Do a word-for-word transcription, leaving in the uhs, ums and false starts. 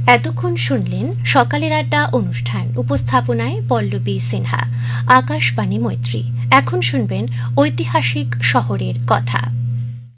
এতক্ষণ শুনলেন সকালের আড্ডা অনুষ্ঠান, উপস্থাপনায় পল্লবী সিনহা, আকাশবাণী মৈত্রী। এখন শুনবেন ঐতিহাসিক শহরের কথা।